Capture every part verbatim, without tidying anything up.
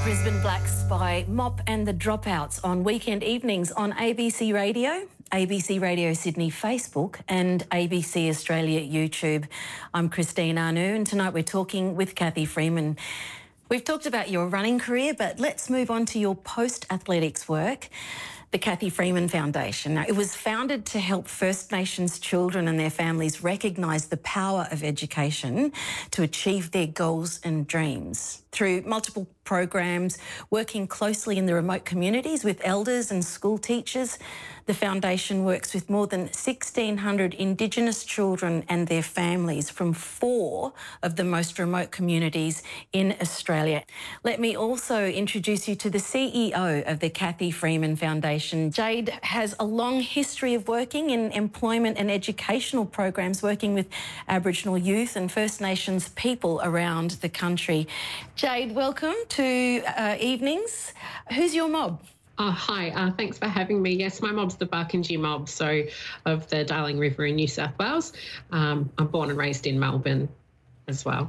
Brisbane Blacks by Mop and the Dropouts on weekend evenings on A B C Radio, A B C Radio Sydney Facebook and A B C Australia YouTube. I'm Christine Arnoux and tonight we're talking with Cathy Freeman. We've talked about your running career, but let's move on to your post-athletics work. The Cathy Freeman Foundation. Now, it was founded to help First Nations children and their families recognise the power of education to achieve their goals and dreams. Through multiple programs, working closely in the remote communities with elders and school teachers, the foundation works with more than sixteen hundred Indigenous children and their families from four of the most remote communities in Australia. Let me also introduce you to the C E O of the Cathy Freeman Foundation. Jade has a long history of working in employment and educational programs, working with Aboriginal youth and First Nations people around the country. Jade, welcome to uh, Evenings. Who's your mob? Oh, hi. Uh, thanks for having me. Yes, my mob's the Barkindji mob, so of the Darling River in New South Wales. Um, I'm born and raised in Melbourne as well.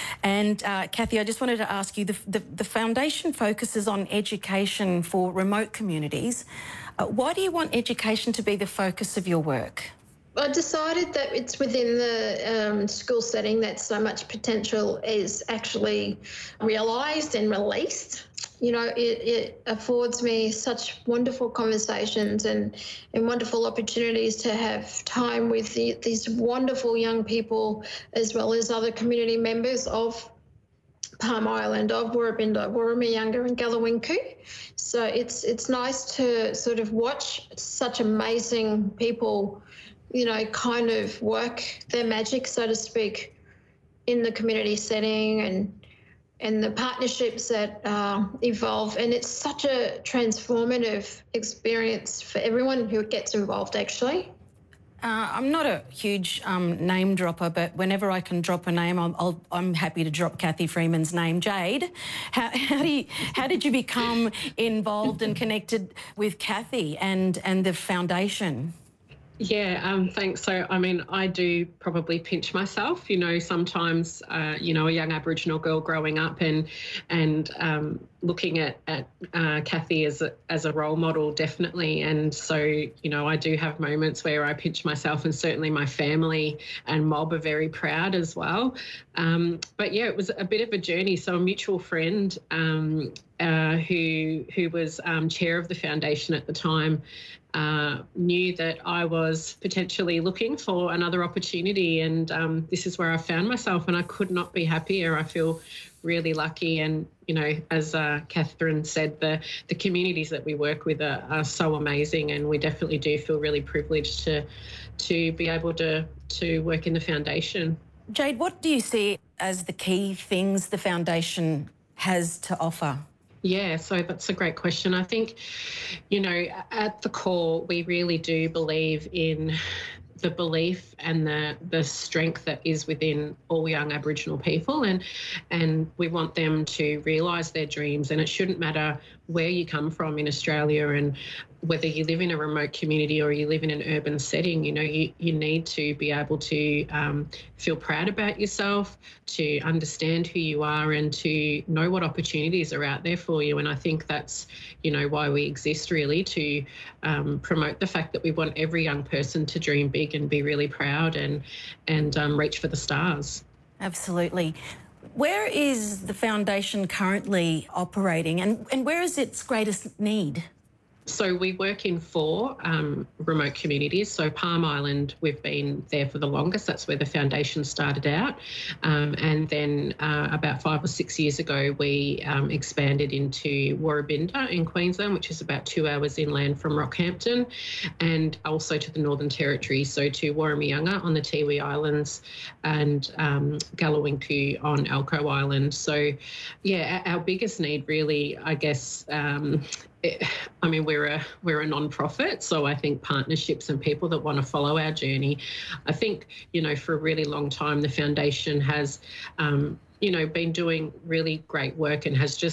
And uh, Cathy, I just wanted to ask you, the, the, the foundation focuses on education for remote communities. Uh, why do you want education to be the focus of your work? I decided that it's within the um, school setting that so much potential is actually realised and released. You know, it, it affords me such wonderful conversations and, and wonderful opportunities to have time with the, these wonderful young people, as well as other community members of Palm Island, of Woorabinda, Wooramiyanga and Gallawinku. So it's it's nice to sort of watch such amazing people, you know, kind of work their magic, so to speak, in the community setting and and the partnerships that uh, evolve. And it's such a transformative experience for everyone who gets involved, actually. Uh, I'm not a huge um, name dropper, but whenever I can drop a name, I'll, I'll, I'm happy to drop Cathy Freeman's name. Jade, how, how, do you, how did you become involved and connected with Cathy and, and the foundation? Yeah, um, thanks. So, I mean, I do probably pinch myself, you know, sometimes, uh, you know, a young Aboriginal girl growing up and and um, looking at, at uh, Cathy as a, as a role model, definitely. And so, you know, I do have moments where I pinch myself, and certainly my family and mob are very proud as well. Um, but, yeah, it was a bit of a journey. So a mutual friend um, uh, who, who was um, chair of the foundation at the time Uh, knew that I was potentially looking for another opportunity, and um, this is where I found myself, and I could not be happier. I feel really lucky, and you know, as uh, Catherine said, the the communities that we work with are, are so amazing, and we definitely do feel really privileged to to be able to to work in the foundation. Jade, what do you see as the key things the foundation has to offer? Yeah, so that's a great question. I think, you know, at the core, we really do believe in the belief and the the strength that is within all young Aboriginal people, and and we want them to realise their dreams, and it shouldn't matter where you come from in Australia and whether you live in a remote community or you live in an urban setting. You know, you, you need to be able to um, feel proud about yourself, to understand who you are, and to know what opportunities are out there for you. And I think that's, you know, why we exist, really, to um, promote the fact that we want every young person to dream big and be really proud and, and um, reach for the stars. Absolutely. Where is the foundation currently operating, and, and where is its greatest need? So we work in four um, remote communities. So Palm Island, we've been there for the longest. That's where the foundation started out. Um, and then uh, about five or six years ago, we um, expanded into Woorabinda in Queensland, which is about two hours inland from Rockhampton, and also to the Northern Territory, so to Wooramiyanga on the Tiwi Islands and um, Gallawinku on Elcho Island. So, yeah, our biggest need really, I guess, um, It, I mean, we're a we're a non-profit, so I think partnerships and people that want to follow our journey. I think, you know, for a really long time, the foundation has, um, you know, been doing really great work and has just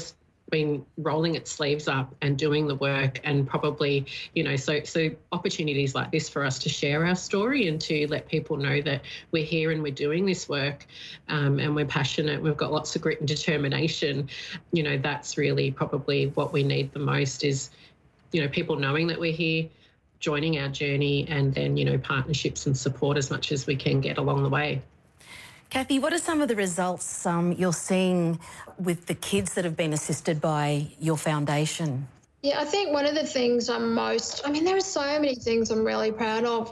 been rolling its sleeves up and doing the work, and probably, you know, so so opportunities like this for us to share our story and to let people know that we're here and we're doing this work, um, and we're passionate, we've got lots of grit and determination. You know, that's really probably what we need the most is, you know, people knowing that we're here, joining our journey, and then, you know, partnerships and support as much as we can get along the way. Kathy, what are some of the results um, you're seeing with the kids that have been assisted by your foundation? Yeah, I think one of the things I'm most, I mean, there are so many things I'm really proud of.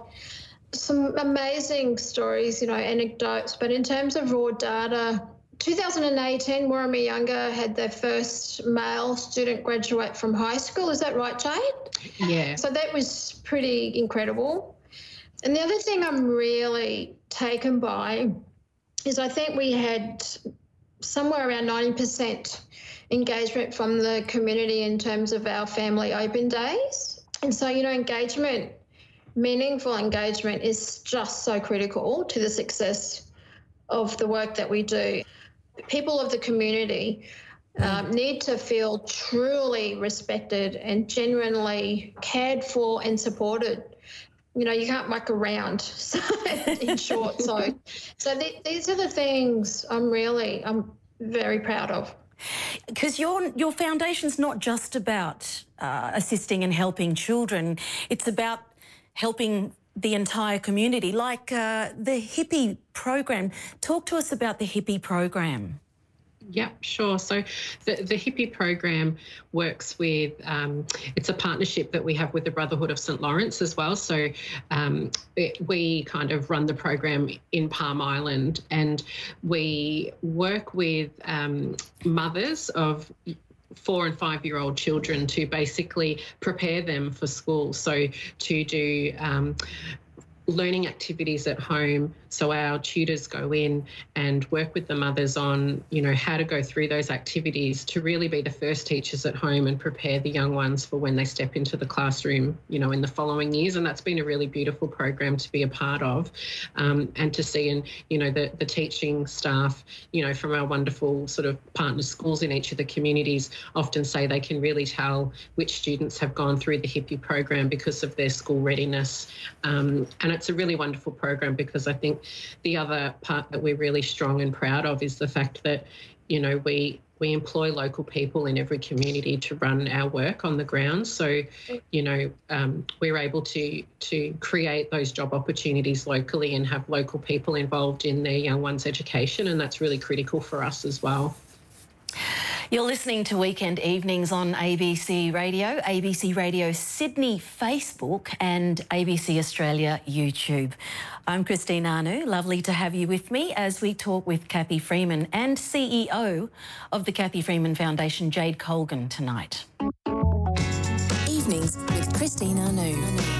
Some amazing stories, you know, anecdotes, but in terms of raw data, two thousand eighteen, Warramia Younger had their first male student graduate from high school. Is that right, Jade? Yeah. So that was pretty incredible. And the other thing I'm really taken by is I think we had somewhere around ninety percent engagement from the community in terms of our family open days. And so, you know, engagement, meaningful engagement is just so critical to the success of the work that we do. People of the community um, need to feel truly respected and genuinely cared for and supported. You know, you can't muck around, so, in short. So so th- these are the things I'm really, I'm very proud of. Because your your foundation's not just about uh, assisting and helping children, it's about helping the entire community, like uh, the Hippie program. Talk to us about the Hippie program. Yeah, sure. So the, the Hippie program works with, um, it's a partnership that we have with the Brotherhood of Saint Lawrence as well. So um, it, we kind of run the program in Palm Island, and we work with um, mothers of four and five-year-old children to basically prepare them for school. So to do um, learning activities at home. So our tutors go in and work with the mothers on, you know, how to go through those activities to really be the first teachers at home and prepare the young ones for when they step into the classroom, you know, in the following years. And that's been a really beautiful program to be a part of, um, and to see, and, you know, the, the teaching staff, you know, from our wonderful sort of partner schools in each of the communities often say they can really tell which students have gone through the Hippie program because of their school readiness. Um, and it's a really wonderful program because I think the other part that we're really strong and proud of is the fact that, you know, we we employ local people in every community to run our work on the ground. So, you know, um, we're able to to create those job opportunities locally and have local people involved in their young ones' education, and that's really critical for us as well. You're listening to Weekend Evenings on A B C Radio, A B C Radio Sydney Facebook and A B C Australia YouTube. I'm Christine Anu. Lovely to have you with me as we talk with Kathy Freeman and C E O of the Kathy Freeman Foundation, Jade Colgan, tonight. Evenings with Christine Anu.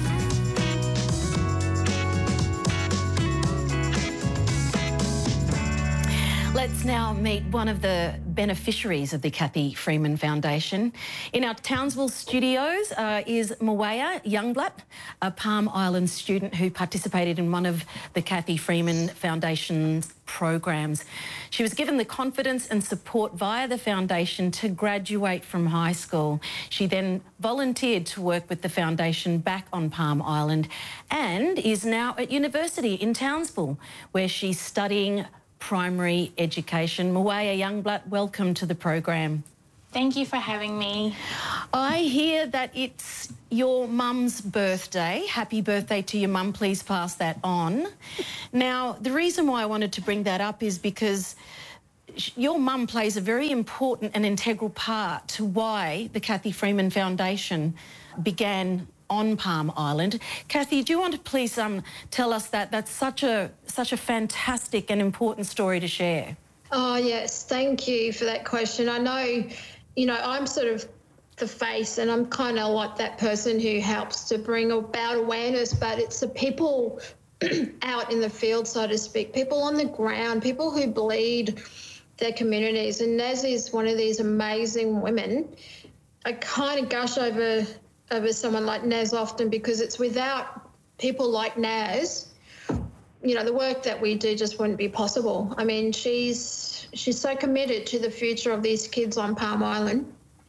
Let's now meet one of the beneficiaries of the Kathy Freeman Foundation. In our Townsville studios uh, is Mwaya Youngblatt, a Palm Island student who participated in one of the Kathy Freeman Foundation's programs. She was given the confidence and support via the foundation to graduate from high school. She then volunteered to work with the foundation back on Palm Island and is now at university in Townsville, where she's studying primary education. Mwaya Youngblatt, welcome to the program. Thank you for having me. I hear that it's your mum's birthday. Happy birthday to your mum. Please pass that on. Now, the reason why I wanted to bring that up is because your mum plays a very important and integral part to why the Kathy Freeman Foundation began on Palm Island. Kathy, do you want to please um, tell us that? That's such a such a fantastic and important story to share. Oh, yes. Thank you for that question. I know, you know, I'm sort of the face and I'm kind of like that person who helps to bring about awareness, but it's the people out in the field, so to speak, people on the ground, people who bleed their communities. And Naz is one of these amazing women. I kind of gush over over someone like Naz often because it's without people like Naz, you know, the work that we do just wouldn't be possible. I mean, she's she's so committed to the future of these kids on Palm Island.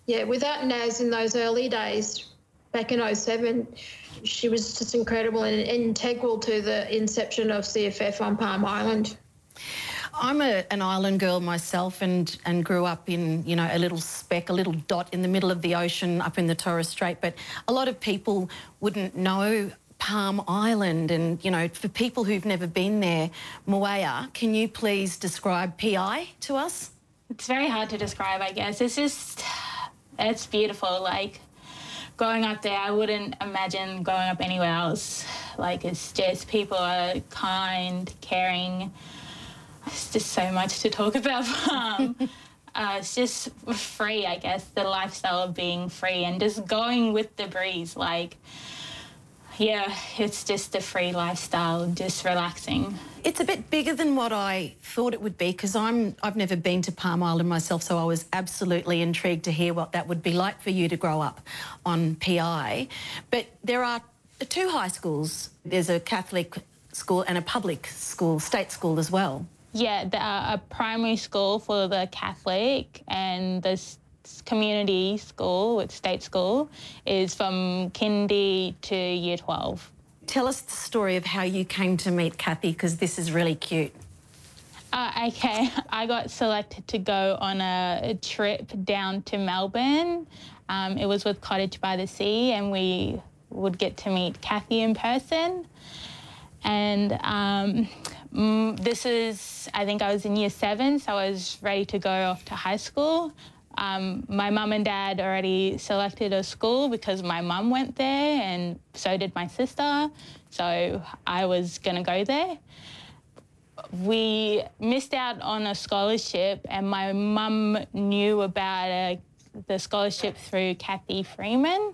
Yeah, without Naz in those early days, back in oh seven, she was just incredible and integral to the inception of C F F on Palm Island. I'm a, an island girl myself and, and grew up in, you know, a little speck, a little dot in the middle of the ocean up in the Torres Strait, but a lot of people wouldn't know Palm Island. And, you know, for people who've never been there, Mwea, can you please describe P I to us? It's very hard to describe, I guess. It's just, it's beautiful. Like, growing up there, I wouldn't imagine growing up anywhere else. Like, it's just, people are kind, caring. It's just so much to talk about. Um, uh, it's just free, I guess, the lifestyle of being free and just going with the breeze. Like, yeah, it's just a free lifestyle, just relaxing. It's a bit bigger than what I thought it would be because I'm I've never been to Palm Island myself, so I was absolutely intrigued to hear what that would be like for you to grow up on P I. But there are two high schools. There's a Catholic school and a public school, state school as well. Yeah, the, uh, a primary school for the Catholic and the community school, with state school, is from kindy to year twelve. Tell us the story of how you came to meet Kathy, because this is really cute. Uh, okay, I got selected to go on a, a trip down to Melbourne. Um, it was with Cottage by the Sea, and we would get to meet Kathy in person. And um, mm, this is, I think I was in year seven, so I was ready to go off to high school. Um, my mum and dad already selected a school because my mum went there and so did my sister, so I was going to go there. We missed out on a scholarship, and my mum knew about a, the scholarship through Kathy Freeman.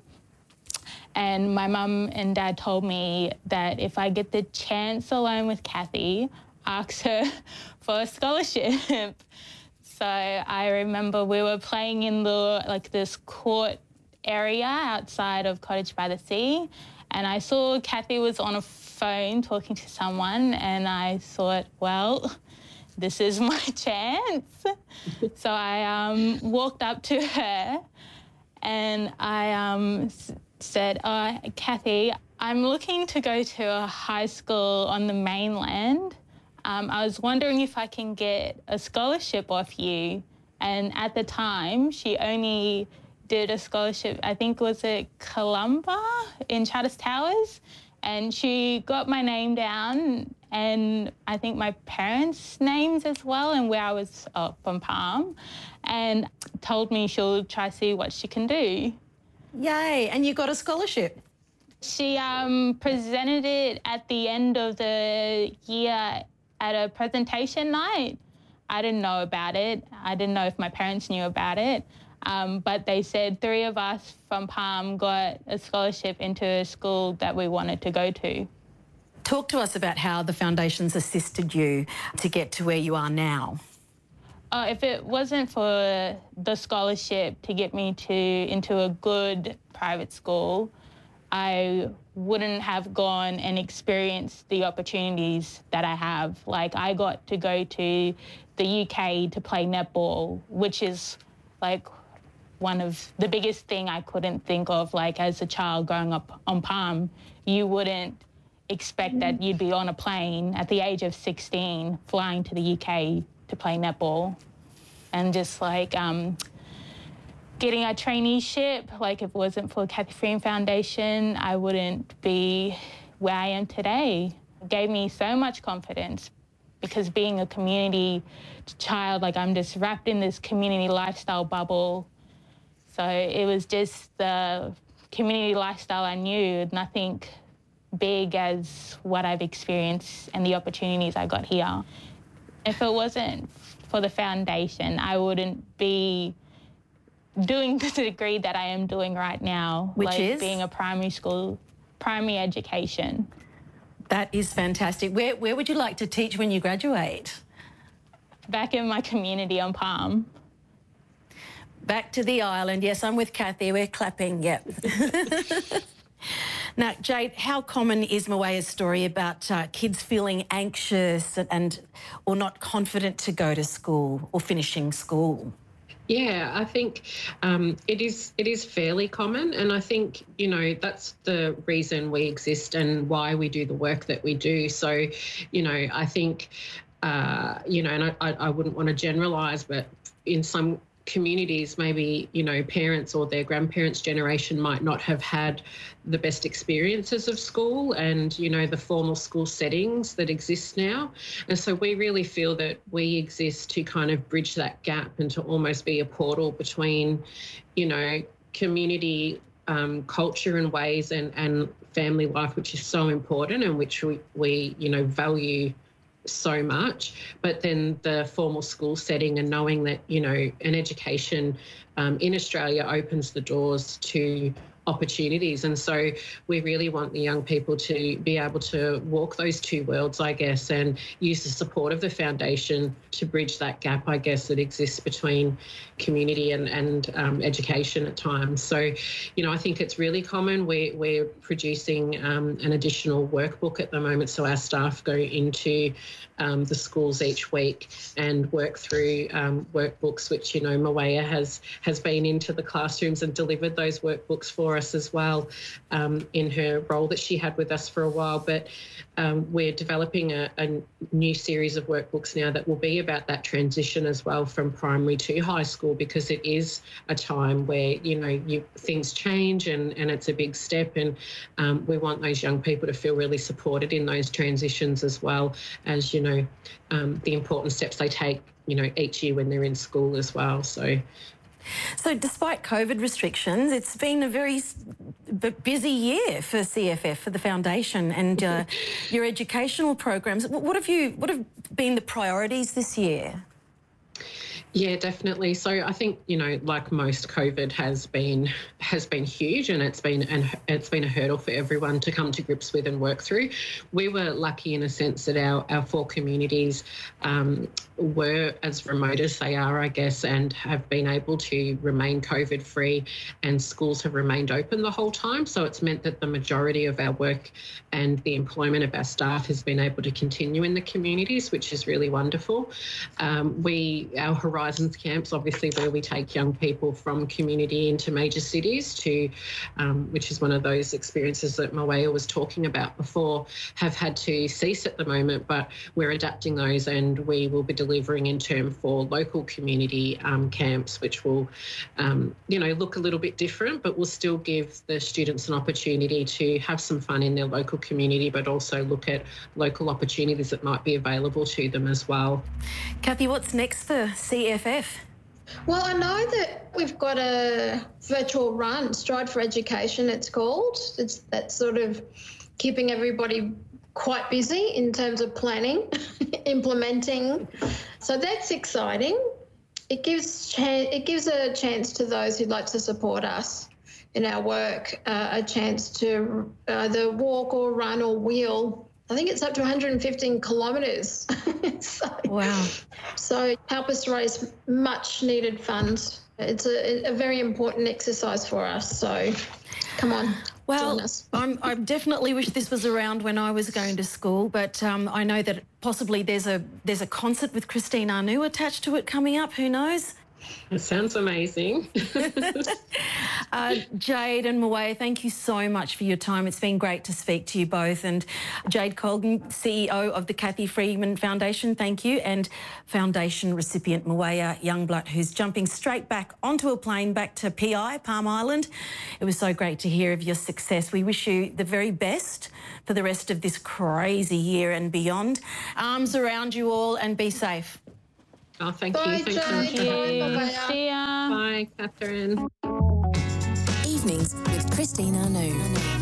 And my mum and dad told me that if I get the chance alone with Kathy, ask her for a scholarship. So I remember we were playing in the like this court area outside of Cottage by the Sea, and I saw Kathy was on a phone talking to someone, and I thought, well, this is my chance. So I um, walked up to her and I um, said, oh, Kathy, I'm looking to go to a high school on the mainland. Um, I was wondering if I can get a scholarship off you. And at the time, she only did a scholarship, I think was it Columba in Chattas Towers. And she got my name down and I think my parents' names as well and where I was uh, from Palm, and told me she'll try to see what she can do. Yay, and you got a scholarship? She um, presented it at the end of the year at a presentation night. I didn't know about it. I didn't know if my parents knew about it. Um, but they said three of us from Palm got a scholarship into a school that we wanted to go to. Talk to us about how the foundation's assisted you to get to where you are now. Uh, if it wasn't for the scholarship to get me to into a good private school, I wouldn't have gone and experienced the opportunities that I have. Like, I got to go to the U K to play netball, which is like one of the biggest thing I couldn't think of. Like, as a child growing up on Palm, you wouldn't expect that you'd be on a plane at the age of sixteen flying to the U K to play netball. And just like um, getting a traineeship, like if it wasn't for Kathy Freeman Foundation, I wouldn't be where I am today. It gave me so much confidence, because being a community child, like I'm just wrapped in this community lifestyle bubble. So it was just the community lifestyle I knew, nothing big as what I've experienced and the opportunities I got here. If it wasn't for the foundation, I wouldn't be doing the degree that I am doing right now. Which like is? Being a primary school, primary education. That is fantastic. Where, where would you like to teach when you graduate? Back in my community on Palm. Back to the island. Yes, I'm with Kathy. We're clapping, yep. Now, Jade, how common is Mwea's story about uh, kids feeling anxious and, and or not confident to go to school or finishing school? Yeah, I think um, it is it is fairly common, and I think, you know, that's the reason we exist and why we do the work that we do. So, you know, I think, uh, you know, and I, I, I wouldn't want to generalise, but in some communities, maybe, you know, parents or their grandparents' generation might not have had the best experiences of school and, you know, the formal school settings that exist now. And so we really feel that we exist to kind of bridge that gap and to almost be a portal between, you know, community um, culture and ways and, and family life, which is so important and which we, we, you know, value so much, but then the formal school setting and knowing that, you know, an education um, in Australia opens the doors to opportunities. And so we really want the young people to be able to walk those two worlds, I guess, and use the support of the foundation to bridge that gap, I guess, that exists between community and, and um, education at times. So, you know, I think it's really common. We're, we're producing um, an additional workbook at the moment. So our staff go into um, the schools each week and work through um, workbooks, which, you know, Mwea has, has been into the classrooms and delivered those workbooks for us as well um, in her role that she had with us for a while. But um, we're developing a, a new series of workbooks now that will be about that transition as well from primary to high school, because it is a time where, you know, you, things change and, and it's a big step, and um, we want those young people to feel really supported in those transitions as well as, you know, um, the important steps they take, you know, each year when they're in school as well. So So despite COVID restrictions, it's been a very busy year for C F F, for the foundation and uh, your educational programs. What have you, what have been the priorities this year? Yeah, definitely. So I think, you know, like most, COVID has been has been huge, and it's been and it's been a hurdle for everyone to come to grips with and work through. We were lucky in a sense that our, our four communities um, were as remote as they are, I guess, and have been able to remain COVID free, and schools have remained open the whole time. So it's meant that the majority of our work and the employment of our staff has been able to continue in the communities, which is really wonderful. Um, we our Horizons camps, obviously, where we take young people from community into major cities to, um, which is one of those experiences that Mwea was talking about before, have had to cease at the moment, but we're adapting those, and we will be delivering in term for local community um, camps, which will, um, you know, look a little bit different, but will still give the students an opportunity to have some fun in their local community, but also look at local opportunities that might be available to them as well. Kathy, what's next for C F F? Well, I know that we've got a virtual run, Stride for Education it's called. It's that sort of keeping everybody quite busy in terms of planning, implementing. So that's exciting. It gives chan- it gives a chance to those who'd like to support us in our work, uh, a chance to either walk or run or wheel. I think it's up to one hundred fifteen kilometres. so, wow. So help us raise much needed funds. It's a, a very important exercise for us. So come on, well, join us. I'm, I definitely wish this was around when I was going to school, but um, I know that possibly there's a there's a concert with Christine Anu attached to it coming up. Who knows? It sounds amazing. uh, Jade and Mwea, thank you so much for your time. It's been great to speak to you both. And Jade Colgan, C E O of the Cathy Freeman Foundation, thank you. And foundation recipient Mwea Youngblood, who's jumping straight back onto a plane back to P I, Palm Island. It was so great to hear of your success. We wish you the very best for the rest of this crazy year and beyond. Arms around you all and be safe. Oh, thank Bye, you. Thanks so much for having me. Bye. See ya. Bye, Catherine. Evenings with Christine Anu.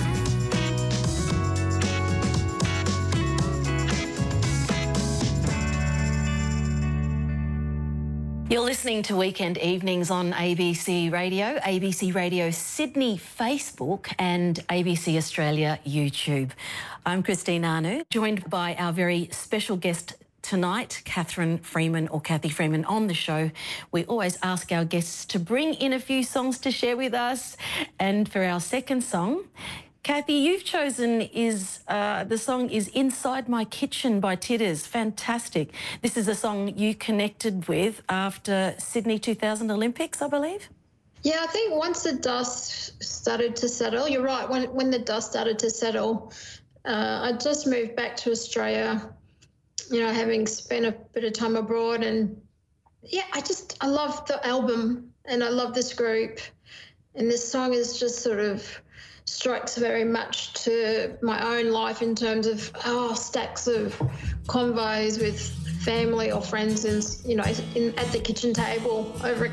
You're listening to Weekend Evenings on A B C Radio, A B C Radio Sydney Facebook and A B C Australia YouTube. I'm Christine Anu, joined by our very special guest tonight, Catherine Freeman, or Cathy Freeman. On the show, we always ask our guests to bring in a few songs to share with us. And for our second song, Kathy, you've chosen is uh, the song is Inside My Kitchen by Titters. Fantastic. This is a song you connected with after Sydney two thousand Olympics, I believe? Yeah, I think once the dust started to settle, you're right, when, when the dust started to settle, uh, I just moved back to Australia, you know, having spent a bit of time abroad. And yeah, I just, I love the album and I love this group. And this song is just sort of strikes very much to my own life in terms of, oh, stacks of convos with family or friends, and, you know, in, at the kitchen table over